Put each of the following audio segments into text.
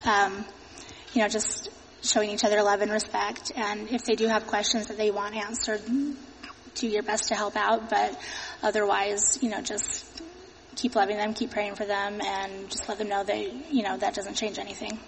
Just showing each other love and respect. And if they do have questions that they want answered, do your best to help out. But otherwise, just keep loving them, keep praying for them, and just let them know that, that doesn't change anything.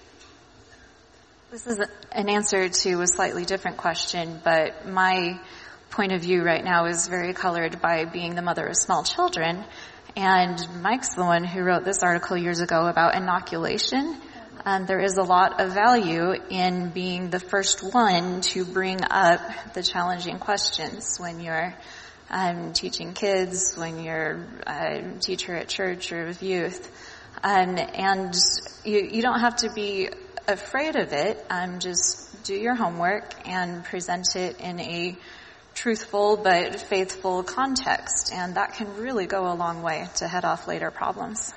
This is an answer to a slightly different question, but my point of view right now is very colored by being the mother of small children. And Mike's the one who wrote this article years ago about inoculation. There is a lot of value in being the first one to bring up the challenging questions when you're teaching kids, when you're a teacher at church or with youth. And you don't have to be afraid of it. Just do your homework and present it in a truthful but faithful context. And that can really go a long way to head off later problems.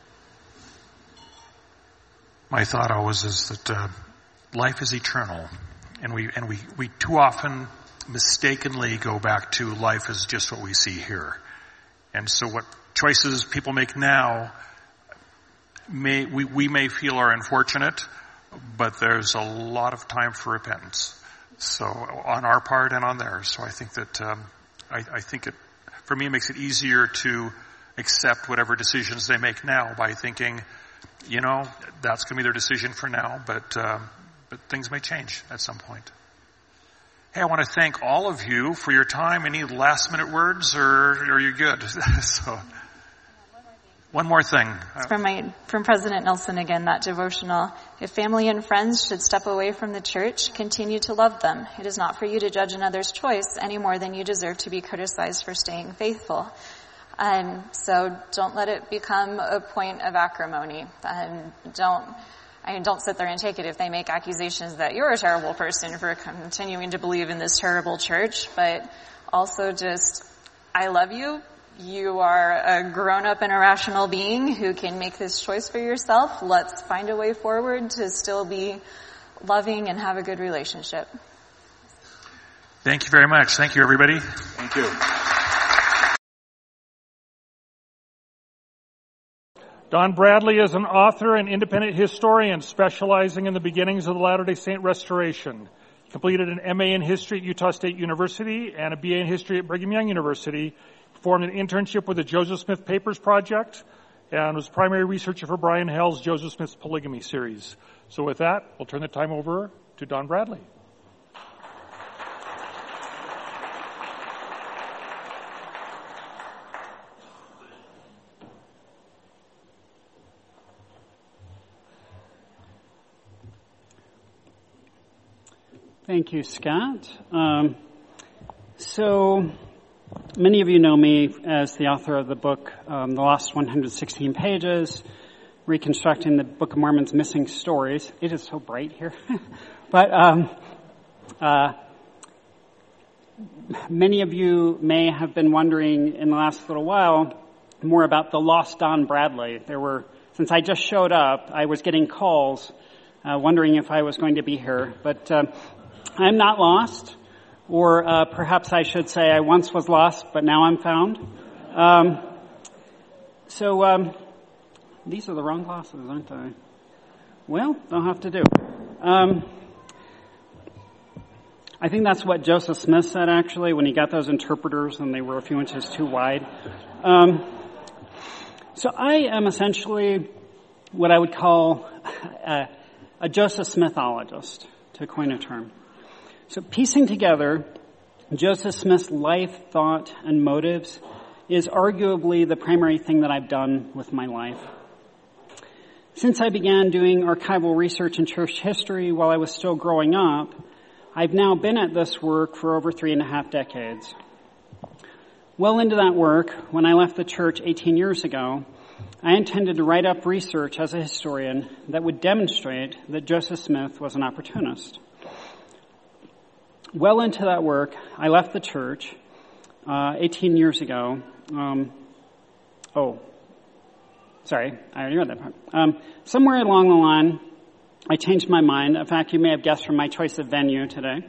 My thought always is that life is eternal, and we too often mistakenly go back to life is just what we see here. And so what choices people make now we may feel are unfortunate, but there's a lot of time for repentance. So on our part and on theirs. So I think that I think it, for me, it makes it easier to accept whatever decisions they make now by thinking, that's going to be their decision for now, but things may change at some point. Hey, I want to thank all of you for your time. Any last minute words, or are you good? So, one more thing. It's from President Nelson again, that devotional. If family and friends should step away from the church, continue to love them. It is not for you to judge another's choice any more than you deserve to be criticized for staying faithful. So don't let it become a point of acrimony. Don't sit there and take it if they make accusations that you're a terrible person for continuing to believe in this terrible church, but also just, I love you. You are a grown-up and a rational being who can make this choice for yourself. Let's find a way forward to still be loving and have a good relationship. Thank you very much. Thank you, everybody. Thank you. Don Bradley is an author and independent historian specializing in the beginnings of the Latter-day Saint restoration. He completed an MA in history at Utah State University and a BA in history at Brigham Young University. Formed an internship with the Joseph Smith Papers Project and was primary researcher for Brian Hell's Joseph Smith's Polygamy series. So with that, we'll turn the time over to Don Bradley. Thank you, Scott. So many of you know me as the author of the book, The Lost 116 Pages, Reconstructing the Book of Mormon's Missing Stories. It is so bright here. But many of you may have been wondering in the last little while more about the lost Don Bradley. Since I just showed up, I was getting calls wondering if I was going to be here. But I'm not lost, or perhaps I should say I once was lost, but now I'm found. These are the wrong glasses, aren't they? Well, they'll have to do. I think that's what Joseph Smith said, actually, when he got those interpreters and they were a few inches too wide. So I am essentially what I would call a Joseph Smithologist, to coin a term. So piecing together Joseph Smith's life, thought, and motives is arguably the primary thing that I've done with my life. Since I began doing archival research in church history while I was still growing up, I've now been at this work for over 3.5 decades. Well into that work, when I left the church 18 years ago, I intended to write up research as a historian that would demonstrate that Joseph Smith was an opportunist. Well into that work, I left the church 18 years ago. Sorry, I already read that part. Somewhere along the line, I changed my mind. In fact, you may have guessed from my choice of venue today.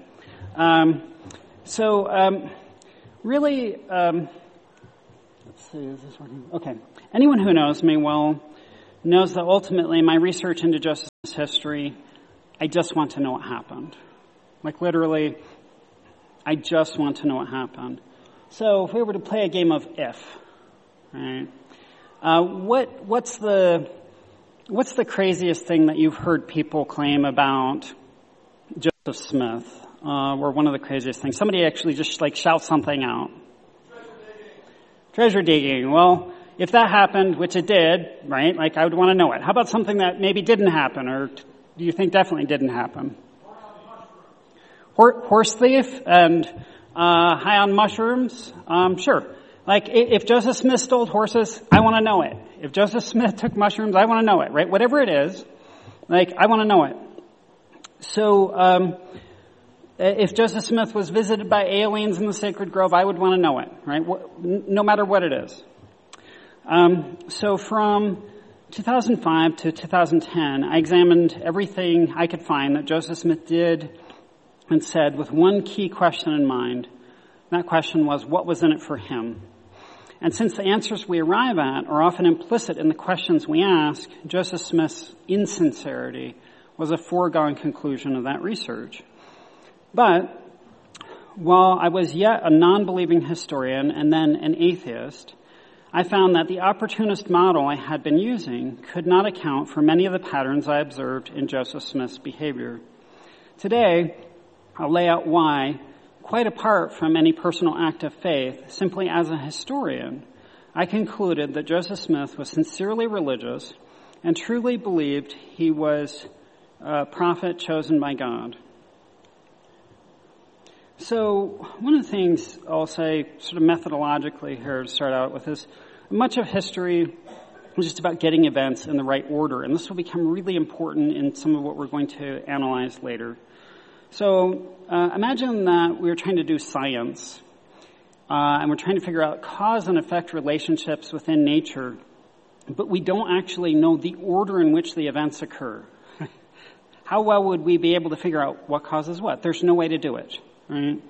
Let's see, is this working? Okay. Anyone who knows me well knows that ultimately my research into Joseph Smith's history, I just want to know what happened. Like literally, I just want to know what happened. So if we were to play a game of if, right? What's the craziest thing that you've heard people claim about Joseph Smith? Or one of the craziest things. Somebody actually just like shouts something out. Treasure digging. Well, if that happened, which it did, right? Like I would want to know it. How about something that maybe didn't happen, or do you think definitely didn't happen? Horse thief and high on mushrooms? Sure. Like if Joseph Smith stole horses, I want to know it. If Joseph Smith took mushrooms, I want to know it, right? Whatever it is, like I want to know it. So if Joseph Smith was visited by aliens in the Sacred Grove, I would want to know it, right? No matter what it is. So from 2005 to 2010, I examined everything I could find that Joseph Smith did and said with one key question in mind. That question was, what was in it for him? And since the answers we arrive at are often implicit in the questions we ask, Joseph Smith's insincerity was a foregone conclusion of that research. But while I was yet a non-believing historian and then an atheist, I found that the opportunist model I had been using could not account for many of the patterns I observed in Joseph Smith's behavior. Today, I'll lay out why, quite apart from any personal act of faith, simply as a historian, I concluded that Joseph Smith was sincerely religious and truly believed he was a prophet chosen by God. So one of the things I'll say sort of methodologically here to start out with is much of history is just about getting events in the right order, and this will become really important in some of what we're going to analyze later. So imagine that we're trying to do science, and we're trying to figure out cause and effect relationships within nature, but we don't actually know the order in which the events occur. How well would we be able to figure out what causes what? There's no way to do it. Right?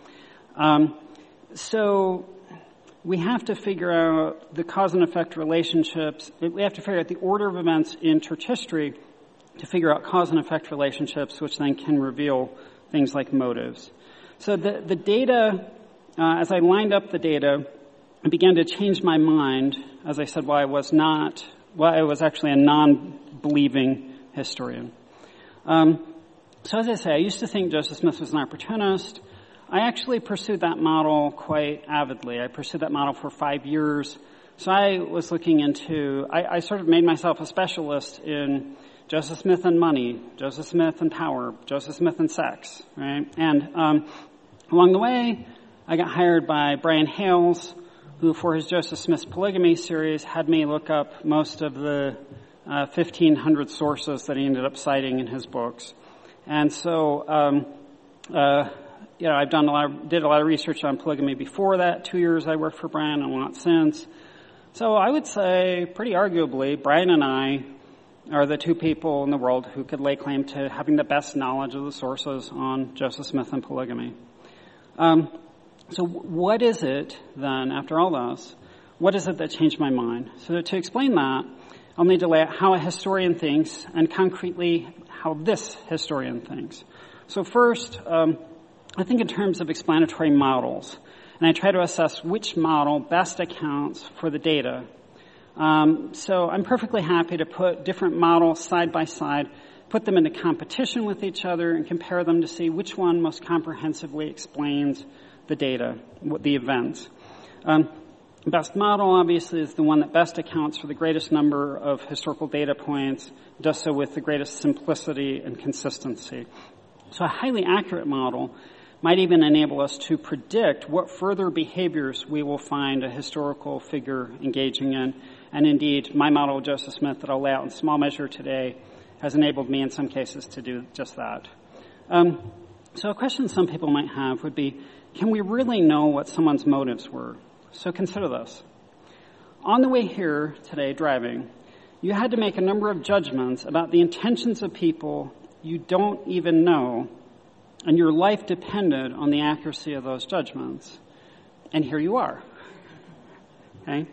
So we have to figure out the cause and effect relationships. We have to figure out the order of events in church history to figure out cause and effect relationships, which then can reveal things like motives. So the data, as I lined up the data, I began to change my mind, as I said, while I was actually a non-believing historian. So as I say, I used to think Joseph Smith was an opportunist. I actually pursued that model quite avidly. I pursued that model for 5 years. So I was looking into, I sort of made myself a specialist in Joseph Smith and money, Joseph Smith and power, Joseph Smith and sex, right? And along the way, I got hired by Brian Hales, who for his Joseph Smith's polygamy series had me look up most of the 1,500 sources that he ended up citing in his books. And so, I've did a lot of research on polygamy before that. 2 years I worked for Brian and a lot since. So I would say, pretty arguably, Brian and I are the two people in the world who could lay claim to having the best knowledge of the sources on Joseph Smith and polygamy. So what is it then, after all this, what is it that changed my mind? So to explain that, I'll need to lay out how a historian thinks and concretely how this historian thinks. So first, I think in terms of explanatory models, and I try to assess which model best accounts for the data. So I'm perfectly happy to put different models side by side, put them into competition with each other, and compare them to see which one most comprehensively explains the data, the events. Best model, obviously, is the one that best accounts for the greatest number of historical data points, does so with the greatest simplicity and consistency. So a highly accurate model might even enable us to predict what further behaviors we will find a historical figure engaging in. And indeed, my model of Joseph Smith that I'll lay out in small measure today has enabled me in some cases to do just that. So a question some people might have would be, can we really know what someone's motives were? So consider this. On the way here today, driving, you had to make a number of judgments about the intentions of people you don't even know, and your life depended on the accuracy of those judgments. And here you are. Okay?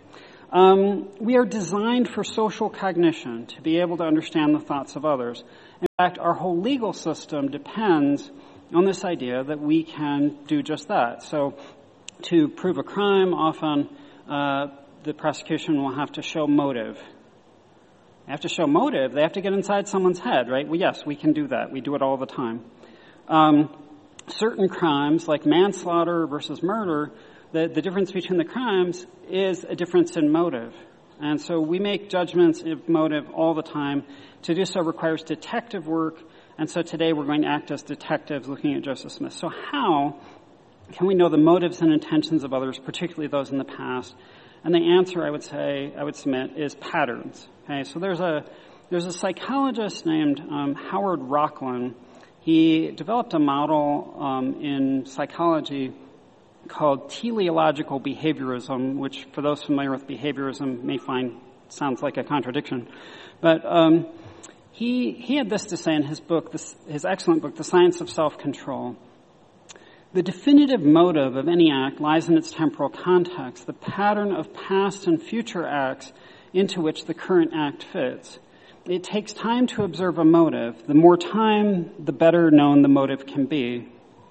We are designed for social cognition, to be able to understand the thoughts of others. In fact, our whole legal system depends on this idea that we can do just that. So to prove a crime, often the prosecution will have to show motive. They have to show motive. They have to get inside someone's head, right? Well, yes, we can do that. We do it all the time. Certain crimes, like manslaughter versus murder, the difference between the crimes is a difference in motive. And so we make judgments of motive all the time. To do so requires detective work. And so today we're going to act as detectives looking at Joseph Smith. So how can we know the motives and intentions of others, particularly those in the past? And the answer, I would submit, is patterns. Okay, so there's a psychologist named Howard Rocklin. He developed a model in psychology called teleological behaviorism, which for those familiar with behaviorism may find sounds like a contradiction. But he had this to say in his book, his excellent book, The Science of Self-Control. The definitive motive of any act lies in its temporal context, the pattern of past and future acts into which the current act fits. It takes time to observe a motive. The more time, the better known the motive can be.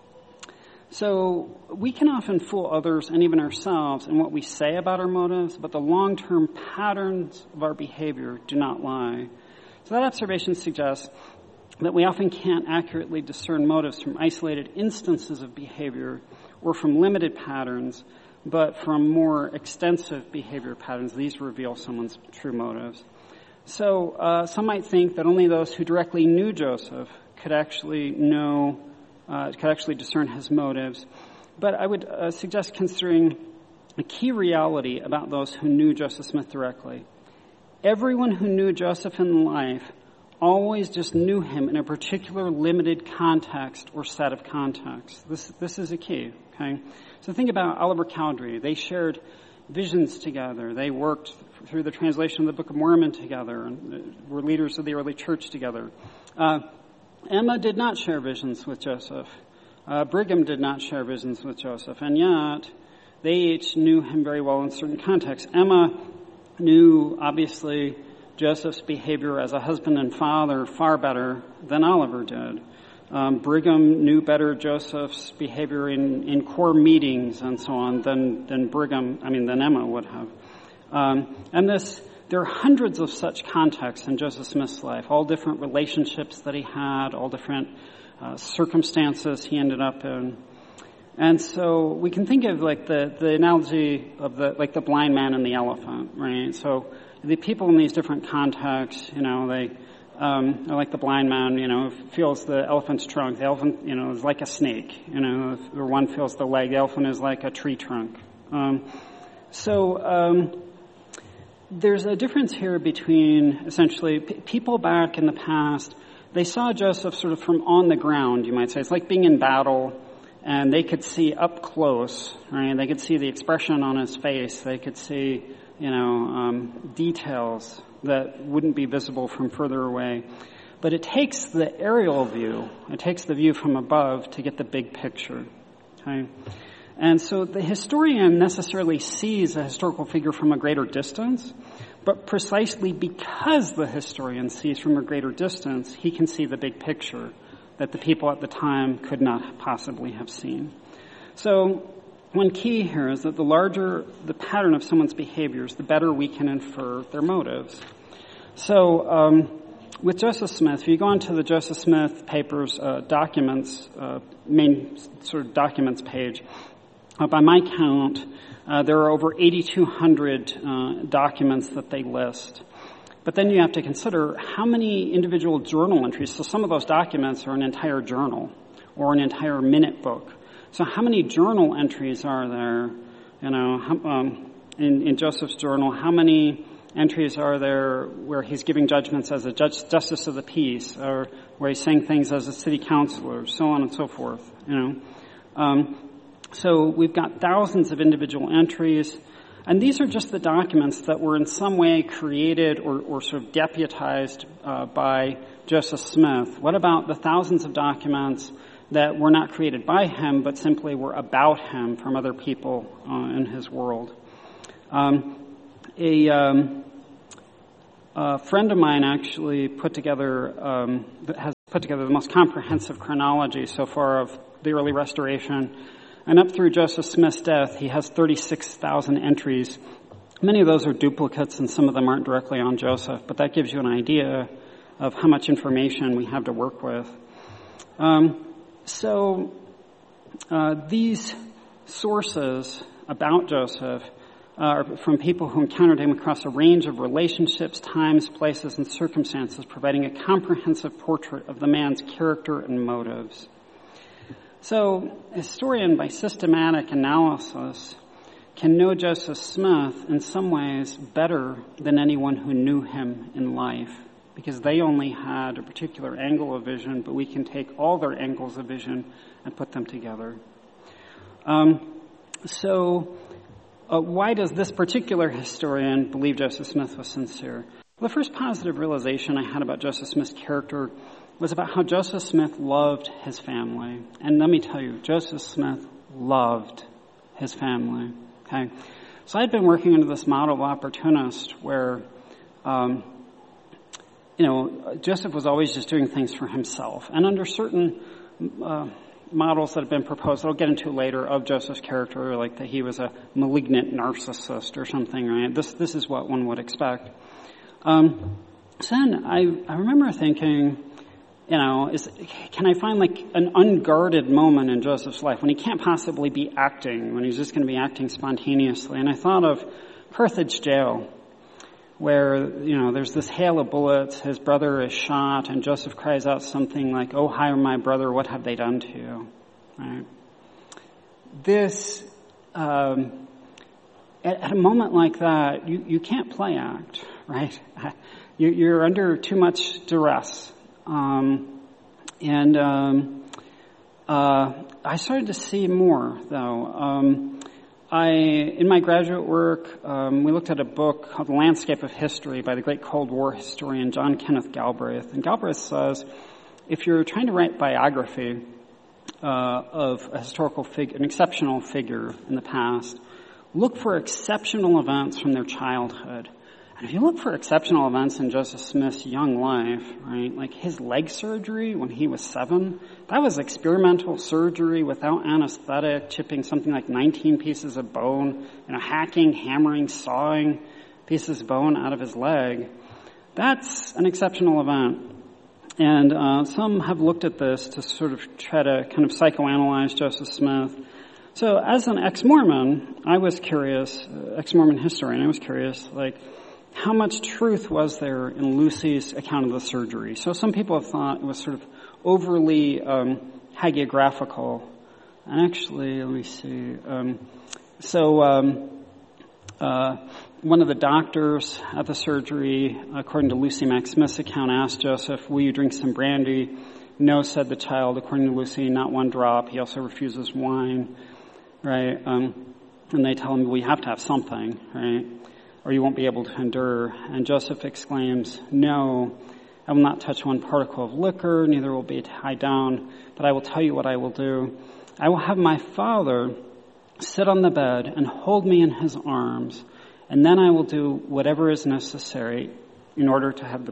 So we can often fool others and even ourselves in what we say about our motives, but the long-term patterns of our behavior do not lie. So that observation suggests that we often can't accurately discern motives from isolated instances of behavior or from limited patterns, but from more extensive behavior patterns. These reveal someone's true motives. So some might think that only those who directly knew Joseph could actually discern his motives. But I would suggest considering a key reality about those who knew Joseph Smith directly. Everyone who knew Joseph in life always just knew him in a particular limited context or set of contexts. This is a key, okay? So think about Oliver Cowdery. They shared visions together. They worked through the translation of the Book of Mormon together and were leaders of the early church together. Emma did not share visions with Joseph. Brigham did not share visions with Joseph. And yet, they each knew him very well in certain contexts. Emma knew, obviously, Joseph's behavior as a husband and father far better than Oliver did. Brigham knew better Joseph's behavior in core meetings and so on than Emma would have. There are hundreds of such contexts in Joseph Smith's life, all different relationships that he had, all different circumstances he ended up in. And so we can think of like the analogy of the blind man and the elephant, right? So the people in these different contexts, they like the blind man, feels the elephant's trunk. The elephant, is like a snake, or one feels the leg. The elephant is like a tree trunk. There's a difference here between essentially people back in the past. They saw Joseph sort of from on the ground, you might say. It's like being in battle, and they could see up close, right? They could see the expression on his face. They could see, details that wouldn't be visible from further away. But it takes the aerial view, it takes the view from above to get the big picture, okay? And so the historian necessarily sees a historical figure from a greater distance, but precisely because the historian sees from a greater distance, he can see the big picture that the people at the time could not possibly have seen. So one key here is that the larger the pattern of someone's behaviors, the better we can infer their motives. So with Joseph Smith, if you go into the Joseph Smith papers documents, main sort of documents page, by my count, there are over 8,200 documents that they list. But then you have to consider how many individual journal entries. So some of those documents are an entire journal or an entire minute book. So how many journal entries are there, in Joseph's journal? How many entries are there where he's giving judgments as a justice of the peace, or where he's saying things as a city councilor, so on and so forth, So we've got thousands of individual entries, and these are just the documents that were in some way created or sort of deputized by Joseph Smith. What about the thousands of documents that were not created by him, but simply were about him from other people in his world? A friend of mine actually has put together the most comprehensive chronology so far of the early Restoration. And up through Joseph Smith's death, he has 36,000 entries. Many of those are duplicates and some of them aren't directly on Joseph, but that gives you an idea of how much information we have to work with. These sources about Joseph are from people who encountered him across a range of relationships, times, places, and circumstances, providing a comprehensive portrait of the man's character and motives. So, a historian, by systematic analysis, can know Joseph Smith in some ways better than anyone who knew him in life, because they only had a particular angle of vision, but we can take all their angles of vision and put them together. Why does this particular historian believe Joseph Smith was sincere? Well, the first positive realization I had about Joseph Smith's character was about how Joseph Smith loved his family. And let me tell you, Joseph Smith loved his family. Okay? So I'd been working under this model of opportunist where, Joseph was always just doing things for himself. And under certain models that have been proposed, that I'll get into later, of Joseph's character, like that he was a malignant narcissist or something, right? This is what one would expect. So then I remember thinking, can I find like an unguarded moment in Joseph's life when he can't possibly be acting, when he's just going to be acting spontaneously? And I thought of Carthage jail, where, there's this hail of bullets, his brother is shot, and Joseph cries out something like, "Oh, hi, my brother, what have they done to you?" Right? This, at a moment like that, you can't play act, right? You're under too much duress. I started to see more, though. In my graduate work, we looked at a book called The Landscape of History by the great Cold War historian John Kenneth Galbraith. And Galbraith says, if you're trying to write biography of a historical figure, an exceptional figure in the past, look for exceptional events from their childhood. And if you look for exceptional events in Joseph Smith's young life, right, like his leg surgery when he was 7, that was experimental surgery without anesthetic, chipping something like 19 pieces of bone, hacking, hammering, sawing pieces of bone out of his leg. That's an exceptional event. And some have looked at this to sort of try to kind of psychoanalyze Joseph Smith. So as an ex-Mormon, I was curious, ex-Mormon historian, I was curious, how much truth was there in Lucy's account of the surgery? So some people have thought it was sort of overly hagiographical. And actually, let me see. One of the doctors at the surgery, according to Lucy Mack Smith's account, asked Joseph, "Will you drink some brandy?" "No," said the child, according to Lucy, "not one drop." He also refuses wine, right? And they tell him, "We have to have something, right? Or you won't be able to endure." And Joseph exclaims, "No, I will not touch one particle of liquor, neither will be tied down, but I will tell you what I will do. I will have my father sit on the bed and hold me in his arms, and then I will do whatever is necessary in order to have the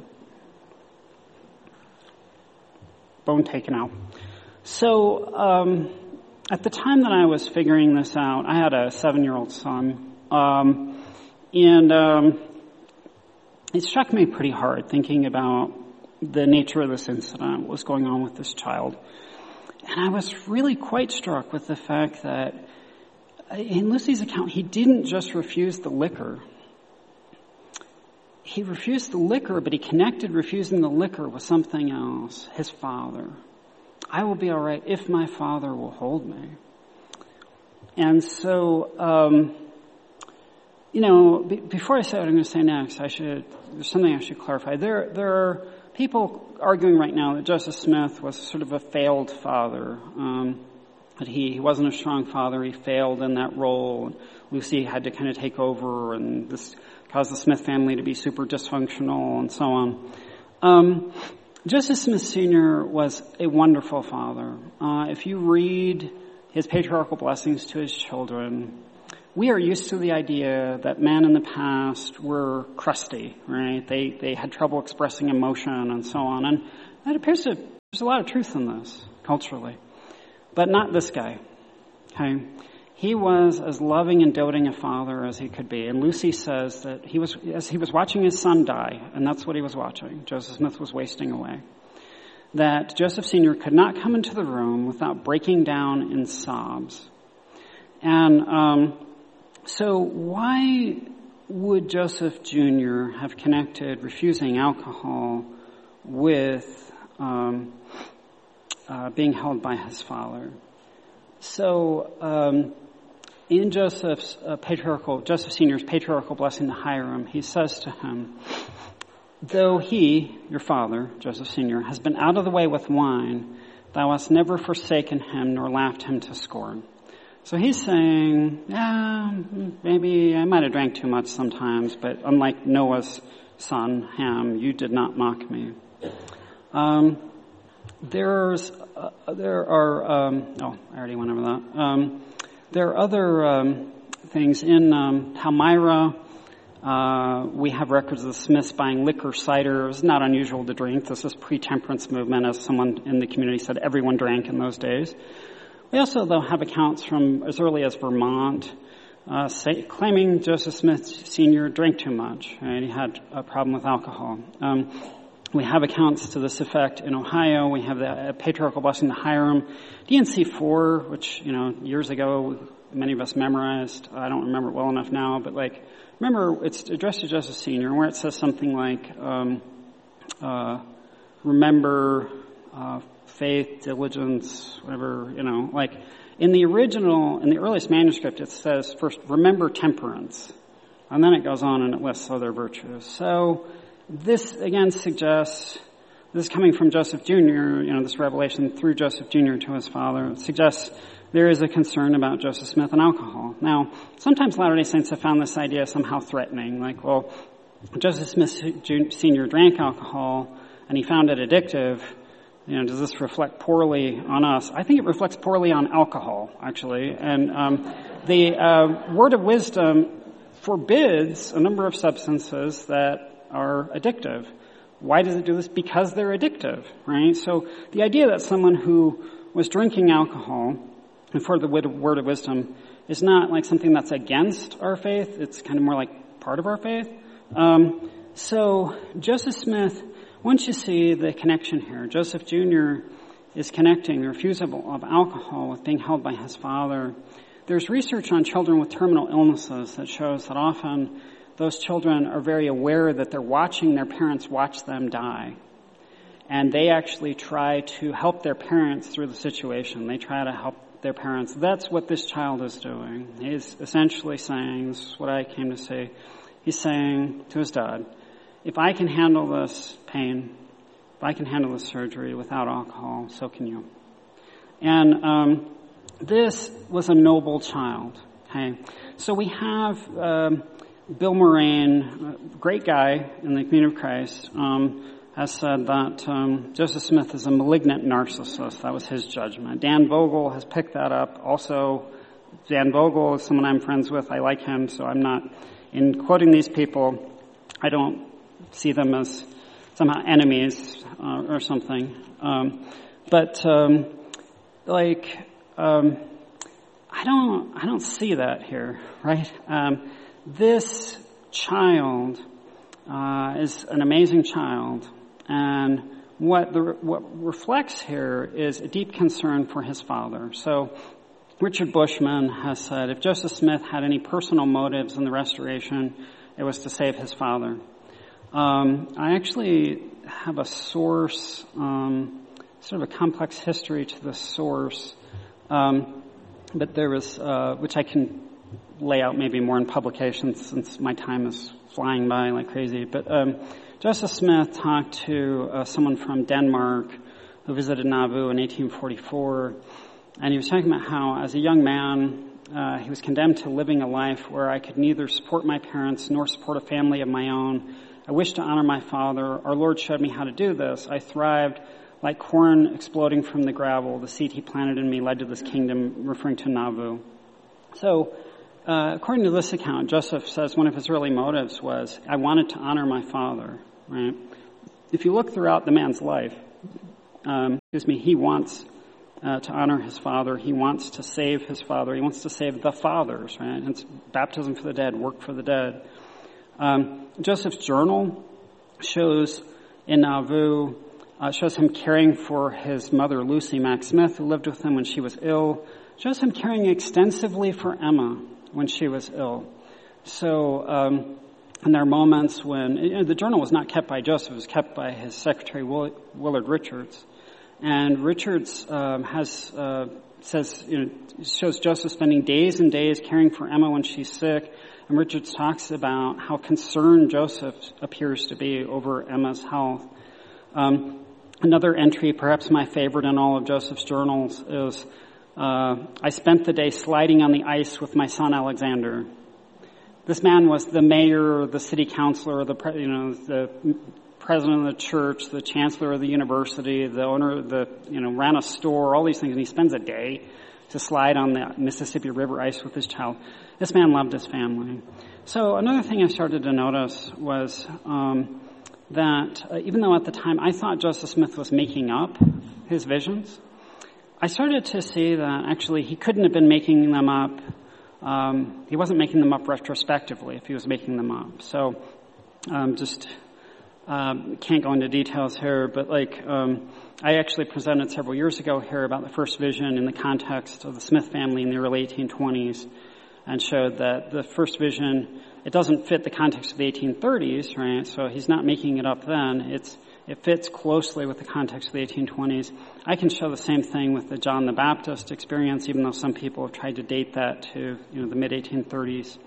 bone taken out." So, at the time that I was figuring this out, I had a 7-year-old son, and it struck me pretty hard thinking about the nature of this incident, what was going on with this child. And I was really quite struck with the fact that in Lucy's account, he didn't just refuse the liquor. He refused the liquor, but he connected refusing the liquor with something else, his father. I will be all right if my father will hold me. And so, before I say what I'm going to say next, there's something I should clarify. There are people arguing right now that Joseph Smith was sort of a failed father, that he wasn't a strong father, he failed in that role. Lucy had to kind of take over, and this caused the Smith family to be super dysfunctional and so on. Joseph Smith Sr. was a wonderful father. If you read his patriarchal blessings to his children, we are used to the idea that men in the past were crusty, right? They had trouble expressing emotion and so on. And it appears to, there's a lot of truth in this, culturally. But not this guy, okay? He was as loving and doting a father as he could be. And Lucy says that as he was watching his son die, and that's what he was watching, Joseph Smith was wasting away, that Joseph Sr. could not come into the room without breaking down in sobs. And so why would Joseph Jr. have connected refusing alcohol with being held by his father? So in Joseph Sr.'s patriarchal blessing to Hiram, he says to him, though he, your father, Joseph Sr., has been out of the way with wine, thou hast never forsaken him nor laughed him to scorn. So he's saying, yeah, maybe I might have drank too much sometimes, but unlike Noah's son, Ham, you did not mock me. There are other things in Palmyra. We have records of the Smiths buying liquor, cider. It was not unusual to drink. This was pre-temperance movement, as someone in the community said. Everyone drank in those days. We also, though, have accounts from as early as Vermont claiming Joseph Smith Sr. drank too much. Right? He had a problem with alcohol. We have accounts to this effect in Ohio. We have the patriarchal blessing to Hiram. D&C 4, which, years ago many of us memorized. I don't remember it well enough now, but remember it's addressed to Joseph Sr., where it says something like, remember faith, diligence, whatever, in the original, in the earliest manuscript, it says first, remember temperance. And then it goes on and it lists other virtues. So this again suggests, this is coming from Joseph Jr., this revelation through Joseph Jr. to his father, it suggests there is a concern about Joseph Smith and alcohol. Now, sometimes Latter-day Saints have found this idea somehow threatening, Joseph Smith Sr. drank alcohol and he found it addictive. Does this reflect poorly on us? I think it reflects poorly on alcohol, actually. And the Word of Wisdom forbids a number of substances that are addictive. Why does it do this? Because they're addictive, right? So the idea that someone who was drinking alcohol, and for the Word of Wisdom, is not like something that's against our faith. It's kind of more like part of our faith. So Joseph Smith, once you see the connection here, Joseph Jr. is connecting the refusal of alcohol with being held by his father. There's research on children with terminal illnesses that shows that often those children are very aware that they're watching their parents watch them die. And they actually try to help their parents through the situation. They try to help their parents. That's what this child is doing. He's essentially saying, this is what I came to say, he's saying to his dad, if I can handle this pain, if I can handle this surgery without alcohol, so can you. And this was a noble child. Okay, so we have Bill Moraine, a great guy in the Community of Christ, has said that Joseph Smith is a malignant narcissist. That was his judgment. Dan Vogel has picked that up. Also, Dan Vogel is someone I'm friends with. I like him, so I'm not, in quoting these people, I don't see them as somehow enemies or something. I don't see that here, right? This child is an amazing child, and what reflects here is a deep concern for his father. So Richard Bushman has said, if Joseph Smith had any personal motives in the restoration, it was to save his father. I actually have a source, sort of a complex history to the source, but there was, which I can lay out maybe more in publications since my time is flying by like crazy. But Joseph Smith talked to someone from Denmark who visited Nauvoo in 1844, and he was talking about how, as a young man, he was condemned to living a life where I could neither support my parents nor support a family of my own. I wished to honor my father. Our Lord showed me how to do this. I thrived like corn exploding from the gravel. The seed he planted in me led to this kingdom, referring to Nauvoo. So according to this account, Joseph says one of his early motives was, I wanted to honor my father, right? If you look throughout the man's life, he wants to honor his father. He wants to save his father. He wants to save the fathers, right? It's baptism for the dead, work for the dead. Joseph's journal shows in Nauvoo, shows him caring for his mother, Lucy Mack Smith, who lived with him when she was ill. Shows him caring extensively for Emma when she was ill. So, and there are moments when, the journal was not kept by Joseph, it was kept by his secretary, Willard Richards. And Richards shows Joseph spending days and days caring for Emma when she's sick. And Richards talks about how concerned Joseph appears to be over Emma's health. Another entry, perhaps my favorite in all of Joseph's journals, is, I spent the day sliding on the ice with my son Alexander. This man was the mayor, the city councilor, the president of the church, the chancellor of the university, the owner of ran a store, all these things, and he spends a day to slide on the Mississippi River ice with his child. This man loved his family. So another thing I started to notice was that even though at the time I thought Joseph Smith was making up his visions, I started to see that actually he couldn't have been making them up. He wasn't making them up retrospectively if he was making them up. So can't go into details here, but I actually presented several years ago here about the first vision in the context of the Smith family in the early 1820s, and showed that the first vision, it doesn't fit the context of the 1830s, right? So he's not making it up then. It fits closely with the context of the 1820s. I can show the same thing with the John the Baptist experience, even though some people have tried to date that to the mid-1830s.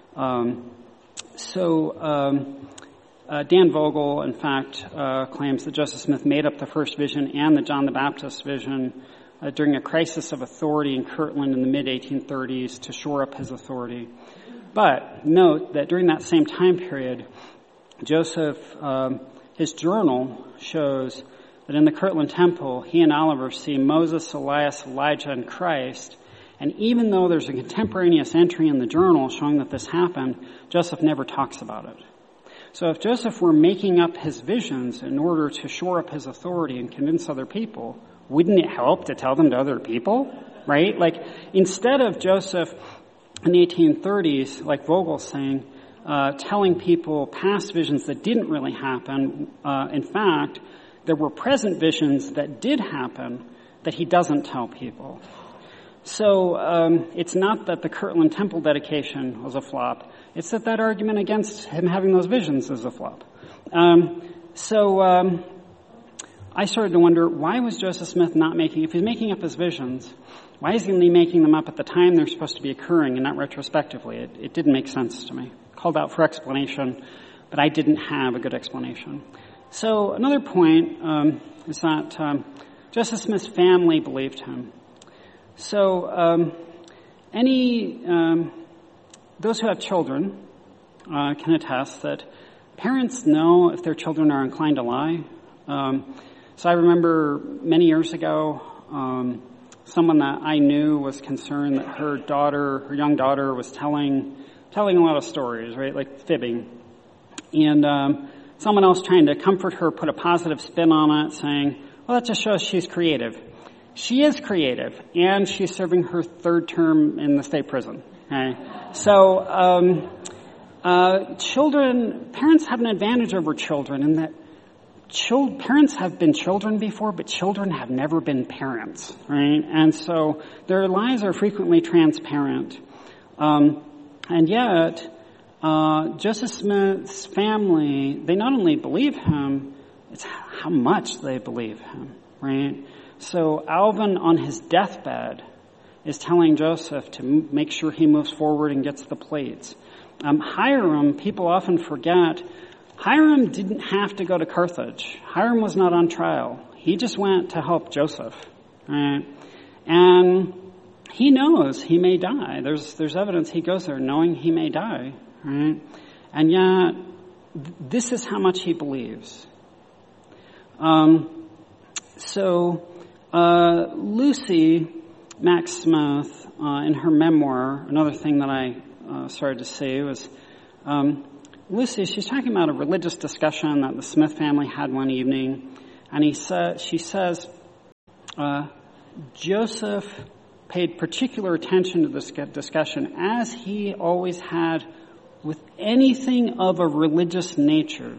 Dan Vogel, in fact, claims that Joseph Smith made up the first vision and the John the Baptist vision during a crisis of authority in Kirtland in the mid-1830s to shore up his authority. But note that during that same time period, Joseph, his journal shows that in the Kirtland Temple, he and Oliver see Moses, Elias, Elijah, and Christ. And even though there's a contemporaneous entry in the journal showing that this happened, Joseph never talks about it. So if Joseph were making up his visions in order to shore up his authority and convince other people, wouldn't it help to tell them to other people, right? Instead of Joseph in the 1830s, like Vogel's saying, telling people past visions that didn't really happen, in fact, there were present visions that did happen that he doesn't tell people. So it's not that the Kirtland Temple dedication was a flop. It's that argument against him having those visions is a flop. I started to wonder, why was Joseph Smith not if he's making up his visions, why isn't he making them up at the time they're supposed to be occurring and not retrospectively? It didn't make sense to me. Called out for explanation, but I didn't have a good explanation. So another point is that Joseph Smith's family believed him. So those who have children can attest that parents know if their children are inclined to lie. So I remember many years ago, someone that I knew was concerned that her young daughter was telling a lot of stories, right, like fibbing. And someone else trying to comfort her put a positive spin on it, saying, well, that just shows she's creative. She is creative, and she's serving her third term in the state prison. Okay? So parents have an advantage over children in that parents have been children before, but children have never been parents, right? And so their lives are frequently transparent. And yet, Joseph Smith's family, they not only believe him, it's how much they believe him, right? So Alvin, on his deathbed, is telling Joseph to make sure he moves forward and gets the plates. Hiram, people often forget, Hiram didn't have to go to Carthage. Hiram was not on trial. He just went to help Joseph, right? And he knows he may die. There's evidence he goes there knowing he may die, right? And yet, this is how much he believes. Lucy Mack Smith, in her memoir, another thing that I started to see was Lucy. She's talking about a religious discussion that the Smith family had one evening, and she says Joseph paid particular attention to this discussion, as he always had with anything of a religious nature.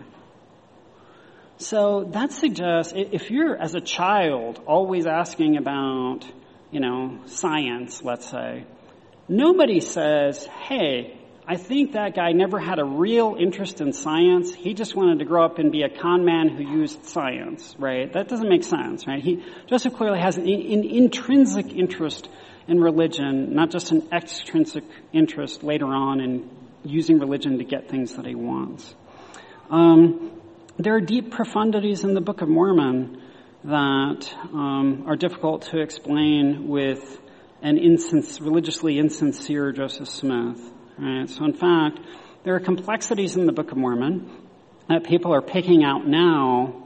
So that suggests, if you're, as a child, always asking about, science, let's say, nobody says, hey, I think that guy never had a real interest in science. He just wanted to grow up and be a con man who used science, right? That doesn't make sense, right? Joseph clearly has an intrinsic interest in religion, not just an extrinsic interest later on in using religion to get things that he wants. There are deep profundities in the Book of Mormon that are difficult to explain with an religiously insincere Joseph Smith. Right? So in fact, there are complexities in the Book of Mormon that people are picking out now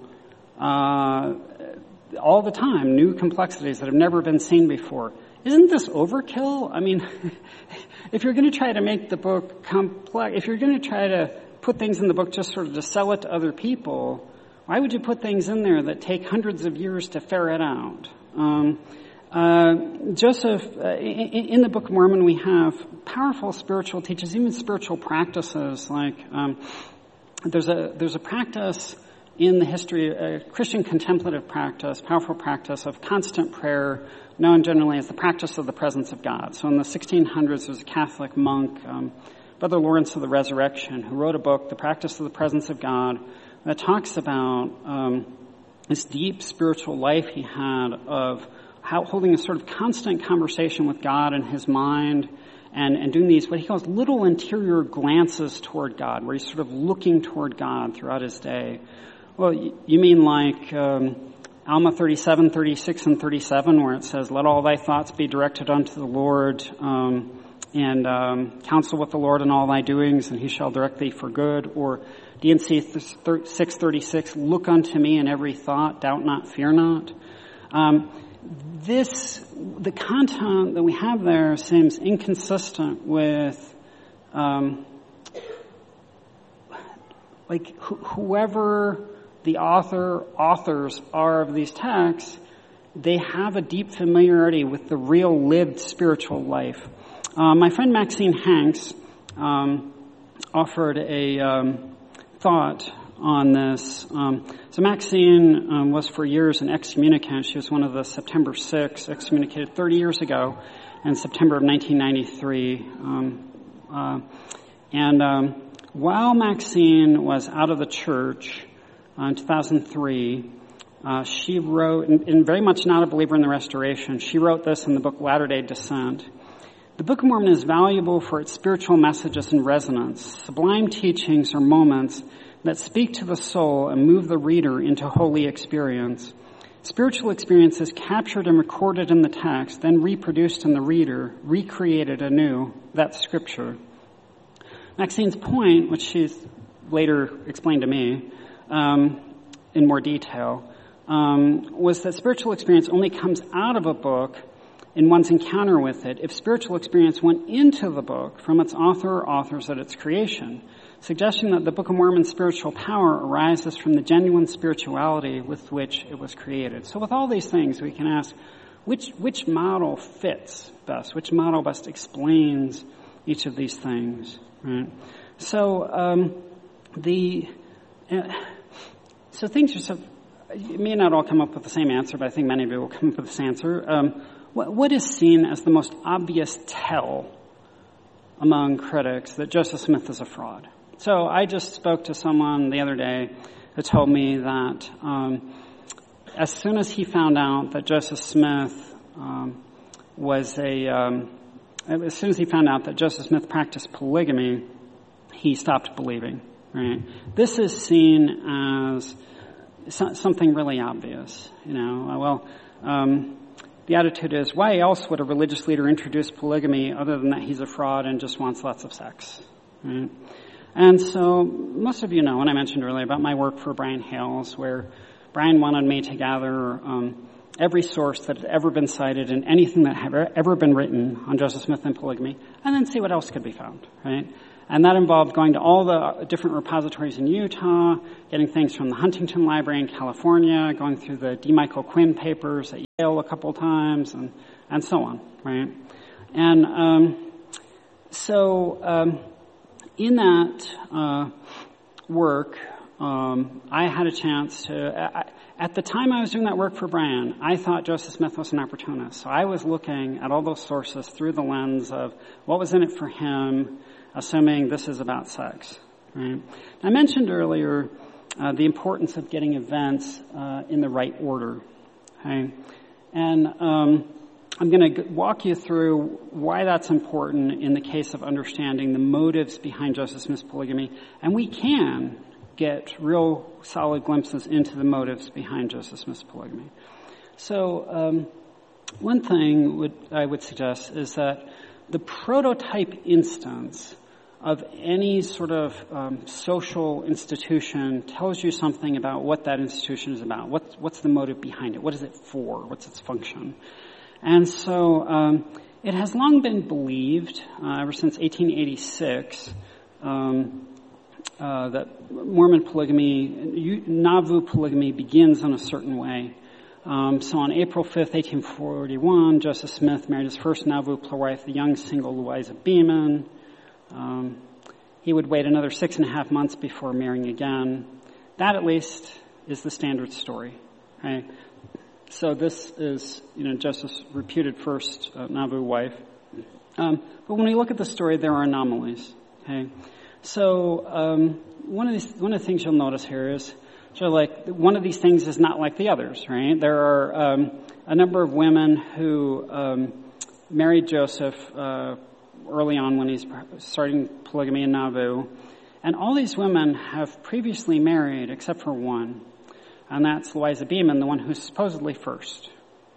all the time, new complexities that have never been seen before. Isn't this overkill? I mean, if you're going to try to make the book complex, if you're going to try to put things in the book just sort of to sell it to other people, why would you put things in there that take hundreds of years to ferret out? Joseph, in the Book of Mormon, we have powerful spiritual teachings, even spiritual practices. Like there's a practice in the history, a Christian contemplative practice, powerful practice of constant prayer, known generally as the practice of the presence of God. So in the 1600s, there was a Catholic monk, Brother Lawrence of the Resurrection, who wrote a book, The Practice of the Presence of God, that talks about this deep spiritual life he had of holding a sort of constant conversation with God in his mind and doing these, what he calls little interior glances toward God, where he's sort of looking toward God throughout his day. Well, you mean like Alma 37, 36, and 37, where it says, let all thy thoughts be directed unto the Lord, and counsel with the Lord in all thy doings, and he shall direct thee for good. Or D&C 636, look unto me in every thought, doubt not, fear not. The content that we have there seems inconsistent with, whoever the authors are of these texts, they have a deep familiarity with the real lived spiritual life. My friend Maxine Hanks offered a thought on this. So Maxine was for years an excommunicant. She was one of the September 6 excommunicated 30 years ago in September of 1993. While Maxine was out of the church in 2003, she wrote, and very much not a believer in the Restoration, she wrote this in the book Latter-day Descent. The Book of Mormon is valuable for its spiritual messages and resonance. Sublime teachings are moments that speak to the soul and move the reader into holy experience. Spiritual experience is captured and recorded in the text, then reproduced in the reader, recreated anew. That's Scripture. Maxine's point, which she's later explained to me in more detail, was that spiritual experience only comes out of a book in one's encounter with it if spiritual experience went into the book from its author or authors at its creation, suggesting that the Book of Mormon's spiritual power arises from the genuine spirituality with which it was created. So with all these things, we can ask, which model fits best? Which model best explains each of these things? Right? So so things are so. You may not all come up with the same answer, but I think many of you will come up with this answer. What is seen as the most obvious tell among critics that Joseph Smith is a fraud? So I just spoke to someone the other day who told me that as soon as he found out that Joseph Smith as soon as he found out that Joseph Smith practiced polygamy, he stopped believing. Right? This is seen as something really obvious. The attitude is, why else would a religious leader introduce polygamy other than that he's a fraud and just wants lots of sex? Right? And so most of you know, and I mentioned earlier about my work for Brian Hales, where Brian wanted me to gather every source that had ever been cited in anything that had ever been written on Joseph Smith and polygamy, and then see what else could be found, right? And that involved going to all the different repositories in Utah, getting things from the Huntington Library in California, going through the D. Michael Quinn papers at Yale a couple times, and so on, right? And in that work, I had a chance to, at the time I was doing that work for Brian, I thought Joseph Smith was an opportunist. So I was looking at all those sources through the lens of what was in it for him, assuming this is about sex. Right? I mentioned earlier the importance of getting events in the right order. Okay? And I'm going to walk you through why that's important in the case of understanding the motives behind Joseph Smith's polygamy. And we can get real solid glimpses into the motives behind Joseph Smith's polygamy. So one thing I would suggest is that the prototype instance of any sort of social institution tells you something about what that institution is about. What's the motive behind it? What is it for? What's its function? And so it has long been believed, ever since 1886, that Mormon polygamy, Nauvoo polygamy, begins in a certain way. So on April 5th, 1841, Joseph Smith married his first Nauvoo wife, the young single Louisa Beeman. He would wait another 6.5 months before marrying again. That, at least, is the standard story. Okay? So this is, Joseph's reputed first Nauvoo wife. But when we look at the story, there are anomalies. Okay? So one of the things you'll notice here is sort of like one of these things is not like the others, right? There are a number of women who married Joseph early on when he's starting polygamy in Nauvoo, and all these women have previously married except for one, and that's Louisa Beeman, the one who's supposedly first.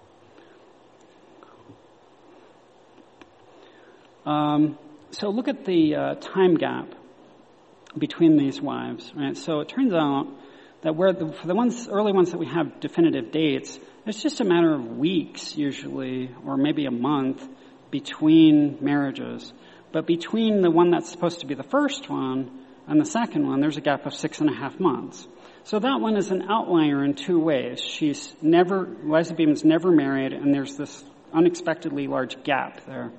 So look at the time gap between these wives, right? So it turns out that for the early ones that we have definitive dates, it's just a matter of weeks usually, or maybe a month between marriages. But between the one that's supposed to be the first one and the second one, there's a gap of 6.5 months. So that one is an outlier in two ways. Louisa Beeman's never married, and there's this unexpectedly large gap there.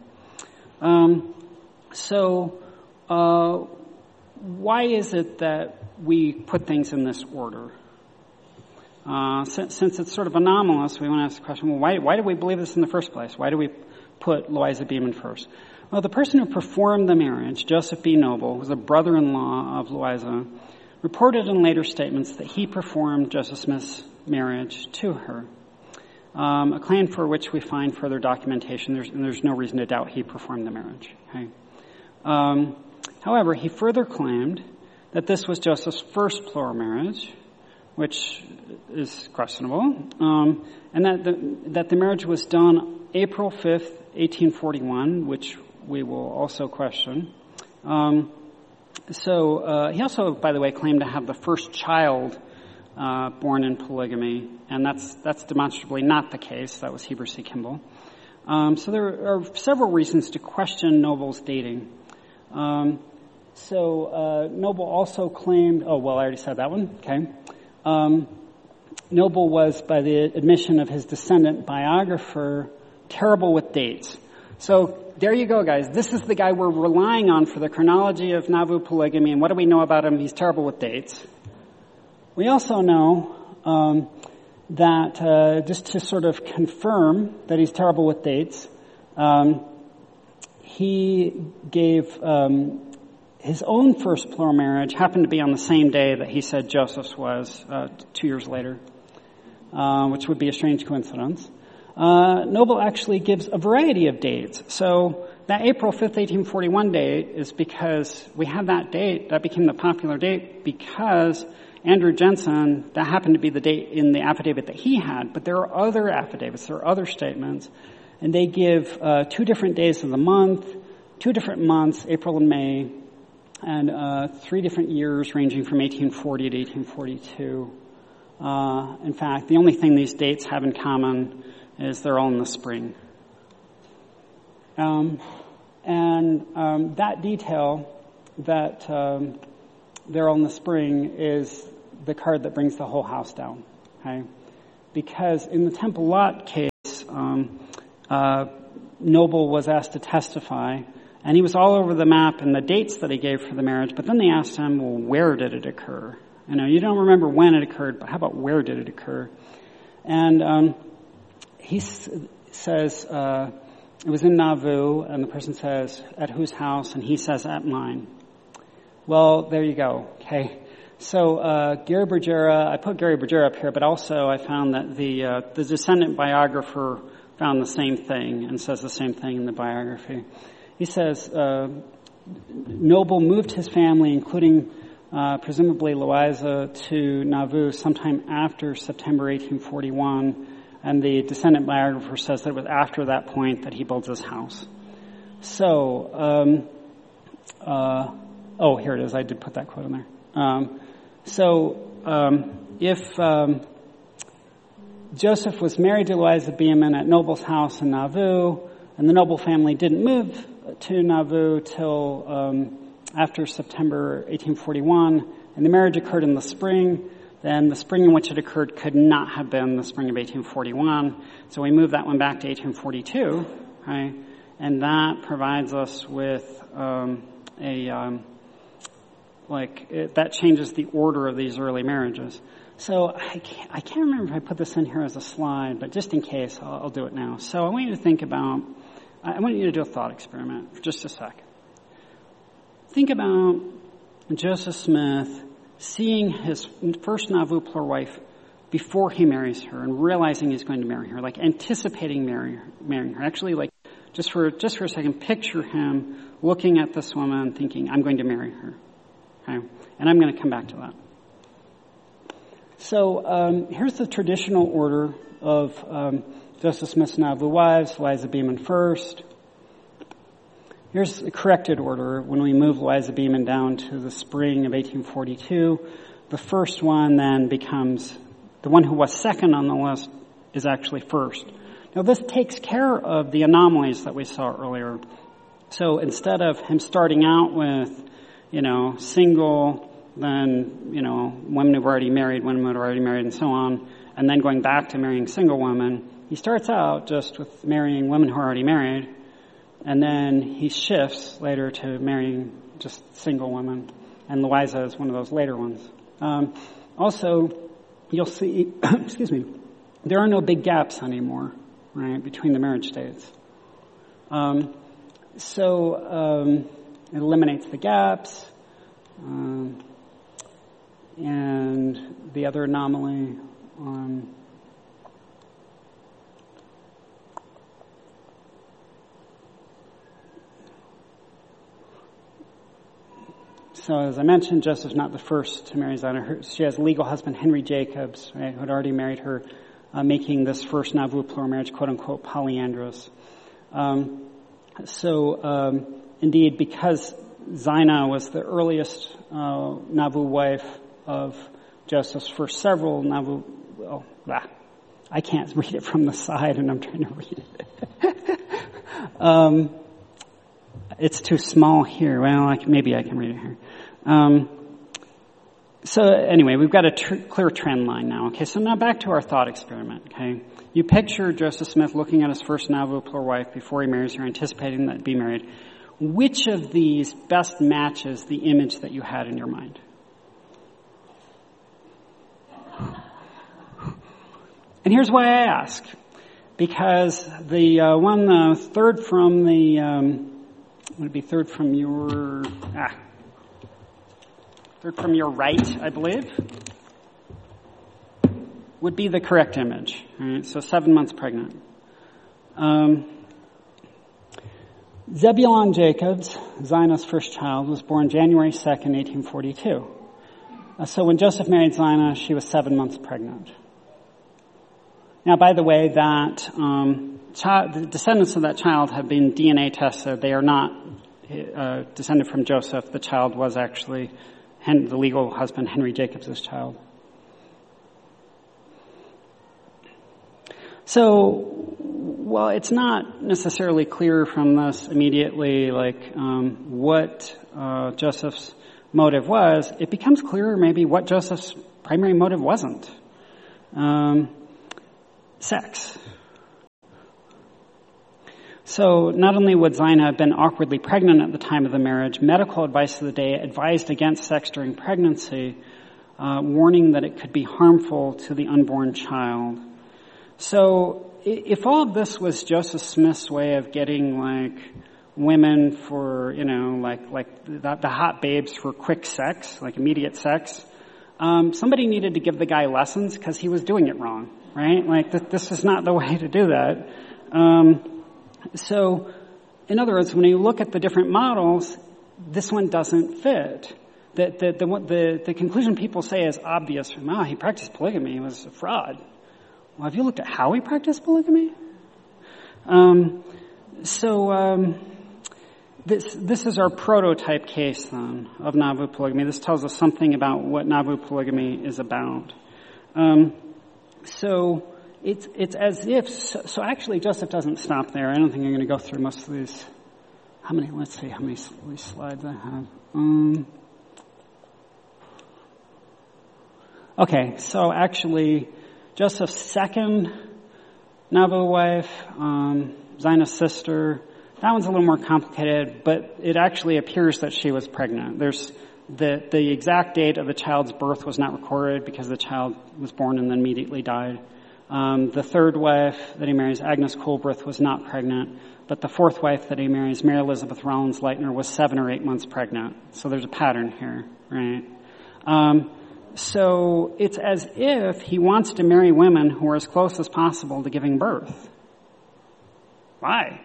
Why is it that we put things in this order? Since it's sort of anomalous, we want to ask the question, well, why do we believe this in the first place? Why do we put Louisa Beeman first? Well, the person who performed the marriage, Joseph B. Noble, was a brother-in-law of Louisa, reported in later statements that he performed Joseph Smith's marriage to her, a claim for which we find further documentation. There's no reason to doubt he performed the marriage. Okay? However, he further claimed that this was Joseph's first plural marriage, which is questionable, and that the marriage was done April 5th, 1841, which we will also question. He also, by the way, claimed to have the first child born in polygamy, and that's demonstrably not the case. That was Heber C. Kimball. So there are several reasons to question Noble's dating. Noble also claimed, I already said that one, okay. Noble was, by the admission of his descendant biographer, terrible with dates. So there you go, guys. This is the guy we're relying on for the chronology of Nauvoo polygamy, and what do we know about him? He's terrible with dates. We also know that, just to sort of confirm that he's terrible with dates, he gave his own first plural marriage happened to be on the same day that he said Joseph's was 2 years later, which would be a strange coincidence. Noble actually gives a variety of dates. So that April 5th, 1841 date is because we have that date, that became the popular date because Andrew Jensen, that happened to be the date in the affidavit that he had, but there are other affidavits, there are other statements, and they give 2 different days of the month, 2 different months, April and May, and 3 different years ranging from 1840 to 1842. In fact, the only thing these dates have in common is they're all in the spring. That detail that they're all in the spring is the card that brings the whole house down. Okay, because in the Temple Lot case, Noble was asked to testify, and he was all over the map and the dates that he gave for the marriage. But then they asked him, "Well, where did it occur?" You don't remember when it occurred, but how about where did it occur? And he says it was in Nauvoo, and the person says, "At whose house?" And he says, "At mine." Well, there you go. Okay. So Gary Bergera, I put Gary Bergera up here, but also I found that the descendant biographer found the same thing and says the same thing in the biography. He says Noble moved his family, including presumably Louisa, to Nauvoo sometime after September 1841, and the descendant biographer says that it was after that point that he builds his house. So, here it is. I did put that quote in there. If Joseph was married to Louisa Beeman at Noble's house in Nauvoo, and the Noble family didn't move to Nauvoo till after September 1841, and the marriage occurred in the spring, then the spring in which it occurred could not have been the spring of 1841. So we move that one back to 1842, right? And that provides us with that changes the order of these early marriages. So I can't remember if I put this in here as a slide, but just in case, I'll do it now. So I want you to think about, I want you to do a thought experiment for just a second. Think about Joseph Smith seeing his first Nauvoo plural wife before he marries her and realizing he's going to marry her, like anticipating marrying her. Actually, like just for a second, picture him looking at this woman thinking, I'm going to marry her. Okay? And I'm going to come back to that. So here's the traditional order of Joseph Smith's Nauvoo wives, Louisa Beeman first. Here's the corrected order when we move Louisa Beeman down to the spring of 1842. The first one then becomes, the one who was second on the list is actually first. Now this takes care of the anomalies that we saw earlier. So instead of him starting out with, single, then, women who've already married, women who are already married, and so on, and then going back to marrying single women, he starts out just with marrying women who are already married, and then he shifts later to marrying just single women, and Louisa is one of those later ones. Also, you'll see, there are no big gaps anymore, right, between the marriage dates. It eliminates the gaps. And the other anomaly so as I mentioned, Joseph's not the first to marry Zina. She has legal husband Henry Jacobs, right, who had already married her, making this first Nauvoo plural marriage, quote unquote, polyandrous. Indeed, because Zina was the earliest Nauvoo wife of Joseph's for several Nauvoo. I can't read it from the side, and I'm trying to read it. It's too small here. Well, maybe I can read it here. Anyway, we've got a clear trend line now. Okay, so now back to our thought experiment. Okay, you picture Joseph Smith looking at his first Nauvoo plural wife before he marries her, anticipating that he'd be married. Which of these best matches the image that you had in your mind? And here's why I ask. Because the one third from the, would it be third from your right, I believe, would be the correct image. All right, so 7 months pregnant. Zebulon Jacobs, Zina's first child, was born January 2nd, 1842. So when Joseph married Zina, she was 7 months pregnant. Now, by the way, that the descendants of that child have been DNA tested. They are not descended from Joseph. The child was actually the legal husband, Henry Jacobs' child. So, well, it's not necessarily clear from this immediately, what Joseph's motive was. It becomes clearer maybe what Joseph's primary motive wasn't. Sex. So not only would Zina have been awkwardly pregnant at the time of the marriage, medical advice of the day advised against sex during pregnancy, warning that it could be harmful to the unborn child. So if all of this was Joseph Smith's way of getting women for, the hot babes for quick sex, immediate sex, somebody needed to give the guy lessons because he was doing it wrong, right? This is not the way to do that. So, in other words, when you look at the different models, this one doesn't fit. The conclusion people say is obvious. Wow, he practiced polygamy. He was a fraud. Well, have you looked at how he practiced polygamy? This is our prototype case, then, of Nauvoo polygamy. This tells us something about what Nauvoo polygamy is about. It's as if, so actually Joseph doesn't stop there. I don't think I'm going to go through most of these. Let's see how many slides I have. Okay, so actually Joseph's second Nauvoo wife, Zina's sister, that one's a little more complicated, but it actually appears that she was pregnant. There's the exact date of the child's birth was not recorded because the child was born and then immediately died. The third wife that he marries, Agnes Coolbrith, was not pregnant, but the fourth wife that he marries, Mary Elizabeth Rollins Leitner, was 7 or 8 months pregnant. So there's a pattern here, right? So it's as if he wants to marry women who are as close as possible to giving birth. Why?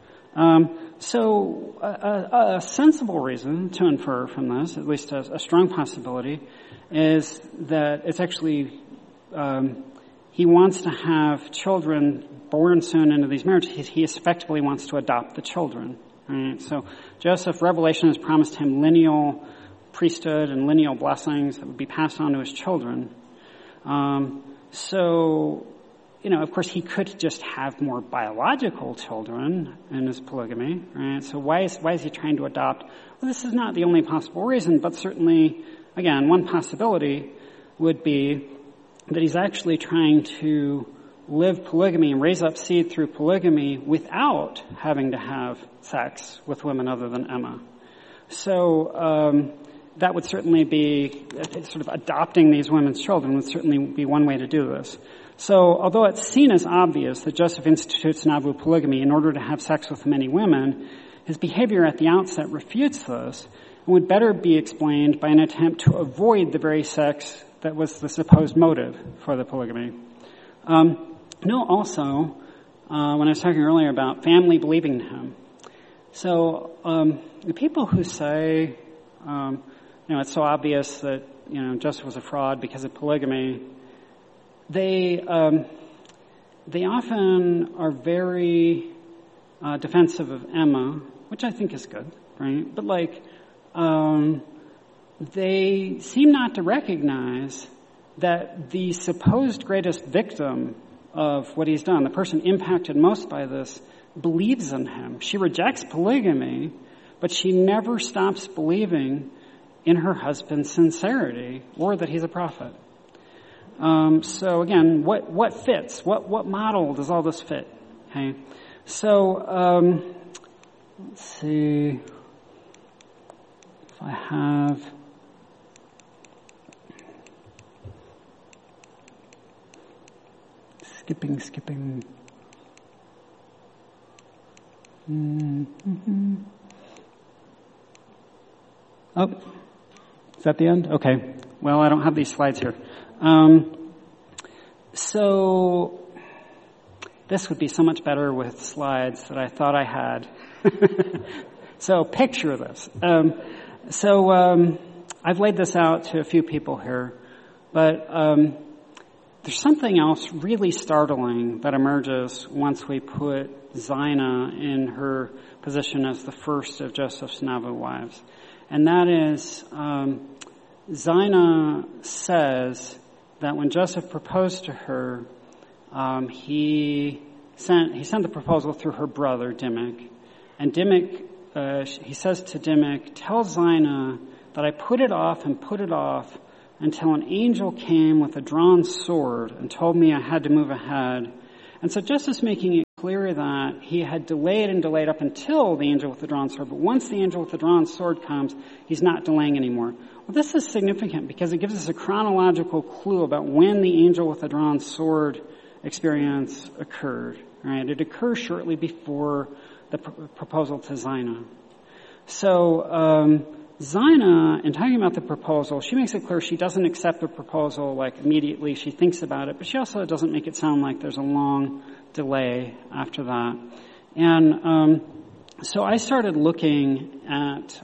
So a sensible reason to infer from this, at least a strong possibility, is that it's actually he wants to have children born soon into these marriages. He effectively wants to adopt the children. Right? So Joseph, Revelation has promised him lineal priesthood and lineal blessings that would be passed on to his children. Of course, he could just have more biological children in his polygamy, right? So why is he trying to adopt? Well, this is not the only possible reason, but certainly, again, one possibility would be that he's actually trying to live polygamy and raise up seed through polygamy without having to have sex with women other than Emma. So that would certainly be sort of adopting these women's children would certainly be one way to do this. So although it's seen as obvious that Joseph institutes Nauvoo polygamy in order to have sex with many women, his behavior at the outset refutes this and would better be explained by an attempt to avoid the very sex that was the supposed motive for the polygamy. Note also, when I was talking earlier about family believing him. So the people who say, it's so obvious that, Joseph was a fraud because of polygamy, they often are very defensive of Emma, which I think is good, right? But they seem not to recognize that the supposed greatest victim of what he's done, the person impacted most by this, believes in him. She rejects polygamy, but she never stops believing in her husband's sincerity or that he's a prophet. So again, what fits? What model does all this fit? Okay. So, let's see if I have. Skipping. Mm-hmm. Oh, is that the end? Okay. Well, I don't have these slides here. So this would be so much better with slides that I thought I had. So picture this. I've laid this out to a few people here, but there's something else really startling that emerges once we put Zina in her position as the first of Joseph's Nauvoo wives. And that is, Zina says that when Joseph proposed to her, he sent the proposal through her brother, Dimmick. And Dimmick, he says to Dimmick, tell Zina that I put it off until an angel came with a drawn sword and told me I had to move ahead. And so Joseph's making it clear that he had delayed up until the angel with the drawn sword. But once the angel with the drawn sword comes, he's not delaying anymore. Well, this is significant because it gives us a chronological clue about when the angel with the drawn sword experience occurred. Right? It occurs shortly before the proposal to Zina. So Zina, in talking about the proposal, she makes it clear she doesn't accept the proposal like immediately. She thinks about it, but she also doesn't make it sound like there's a long delay after that. And so I started looking at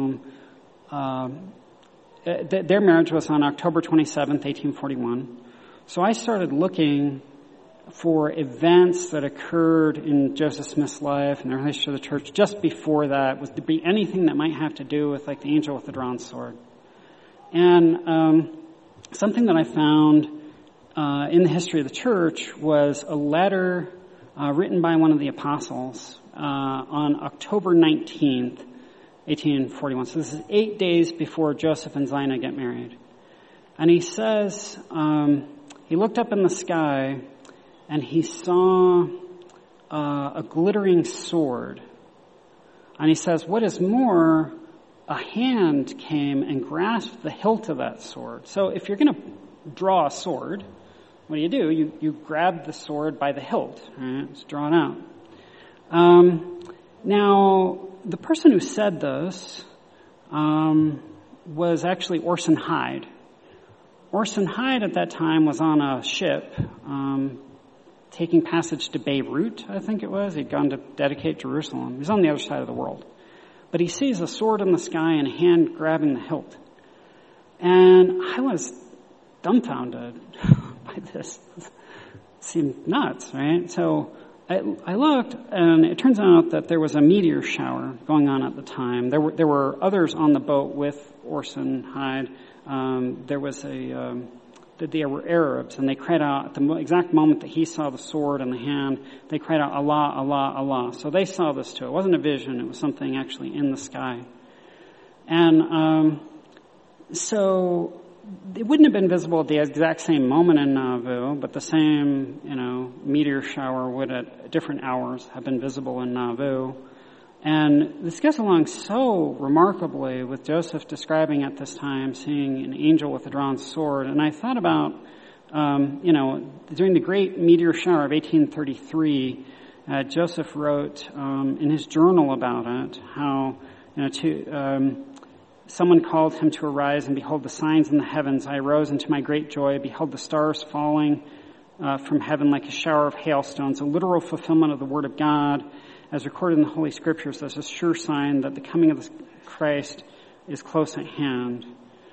their marriage was on October 27th, 1841. So I started looking for events that occurred in Joseph Smith's life and the relationship to the church just before that, was to be anything that might have to do with like the angel with the drawn sword. And something that I found in the history of the church was a letter written by one of the apostles on October 19th, 1841. So this is 8 days before Joseph and Zina get married. And he says, he looked up in the sky and he saw a glittering sword. And he says, what is more, a hand came and grasped the hilt of that sword. So if you're going to draw a sword, what do? You grab the sword by the hilt. Right? It's drawn out. Now, the person who said this was actually Orson Hyde. Orson Hyde at that time was on a ship taking passage to Beirut, I think it was. He'd gone to dedicate Jerusalem. He was on the other side of the world. But he sees a sword in the sky and a hand grabbing the hilt. And I was dumbfounded by this. It seemed nuts, right? So I looked, and it turns out that there was a meteor shower going on at the time. There were others on the boat with Orson Hyde. There were Arabs, and they cried out at the exact moment that he saw the sword in the hand, they cried out, Allah, Allah, Allah. So they saw this too. It wasn't a vision, it was something actually in the sky. And so it wouldn't have been visible at the exact same moment in Nauvoo, but the same, meteor shower would at different hours have been visible in Nauvoo. And this goes along so remarkably with Joseph describing at this time seeing an angel with a drawn sword. And I thought about, during the great meteor shower of 1833, Joseph wrote in his journal about it how, someone called him to arise and behold the signs in the heavens. I arose into my great joy, behold the stars falling from heaven like a shower of hailstones, a literal fulfillment of the word of God, as recorded in the Holy Scriptures, as a sure sign that the coming of Christ is close at hand.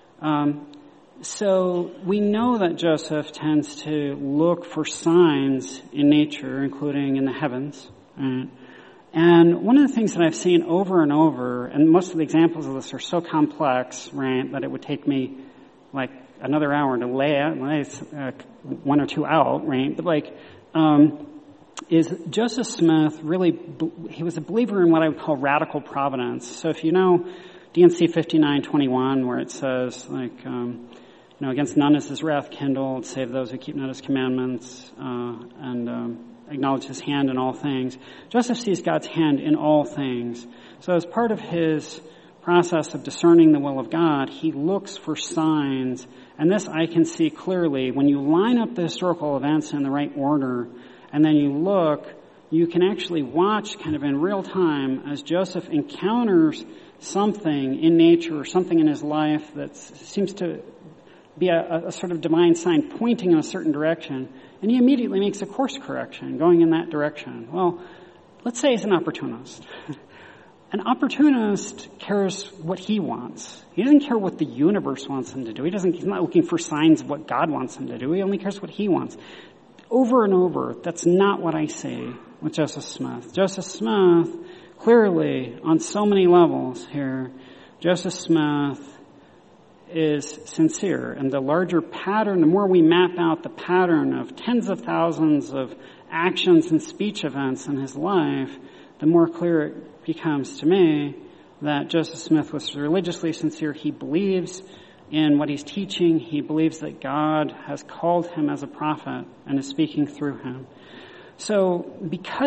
So we know that Joseph tends to look for signs in nature, including in the heavens. Right? And one of the things that I've seen over and over, and most of the examples of this are so complex, right, that it would take me like another hour to lay one or two out, right? But is Joseph Smith really, he was a believer in what I would call radical providence. So if you know D&C 59:21, where it says, against none is his wrath kindled, save those who keep not his commandments, and acknowledge his hand in all things. Joseph sees God's hand in all things. So as part of his process of discerning the will of God, he looks for signs. And this I can see clearly. When you line up the historical events in the right order, and then you look, you can actually watch kind of in real time as Joseph encounters something in nature or something in his life that seems to be a sort of divine sign pointing in a certain direction, and he immediately makes a course correction going in that direction. Well, let's say he's an opportunist. An opportunist cares what he wants. He doesn't care what the universe wants him to do. He's not looking for signs of what God wants him to do. He only cares what he wants. Over and over, that's not what I see with Joseph Smith. Joseph Smith, clearly, on so many levels here, Joseph Smith is sincere. And the larger pattern, the more we map out the pattern of tens of thousands of actions and speech events in his life, the more clear it becomes to me that Joseph Smith was religiously sincere. He believes in what he's teaching. He believes that God has called him as a prophet and is speaking through him. So because